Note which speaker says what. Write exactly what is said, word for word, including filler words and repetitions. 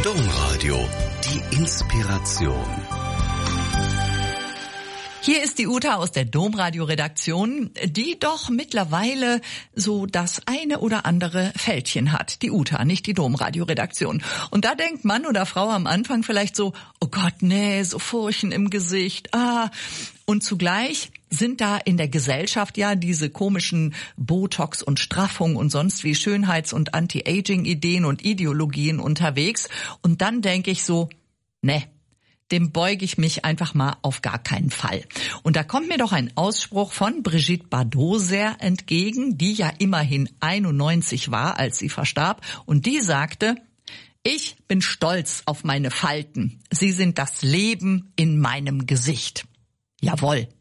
Speaker 1: Domradio, die Inspiration.
Speaker 2: Hier ist die Uta aus der Domradio-Redaktion, die doch mittlerweile so das eine oder andere Fältchen hat. Die Uta, nicht die Domradio-Redaktion. Und da denkt Mann oder Frau am Anfang vielleicht so, oh Gott, nee, so Furchen im Gesicht, ah. Und zugleich sind da in der Gesellschaft ja diese komischen Botox und Straffung und sonst wie Schönheits- und Anti-Aging-Ideen und Ideologien unterwegs. Und dann denke ich so, nee, dem beuge ich mich einfach mal auf gar keinen Fall. Und da kommt mir doch ein Ausspruch von Brigitte Bardot sehr entgegen, die ja immerhin einundneunzig war, als sie verstarb. Und die sagte, ich bin stolz auf meine Falten. Sie sind das Leben in meinem Gesicht. Jawohl.